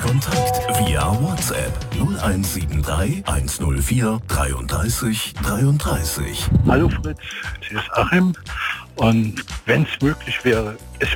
Kontakt via WhatsApp 0173 104 33 33. Hallo Fritz, hier ist Achim. Und wenn es möglich wäre, es